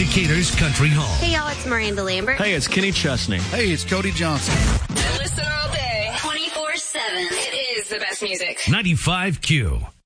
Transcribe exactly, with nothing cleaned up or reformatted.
Decatur's Country Home. Hey, y'all, it's Miranda Lambert. Hey, it's Kenny Chesney. Hey, it's Cody Johnson. Listen all day, twenty-four seven. It is the best music. ninety-five Q.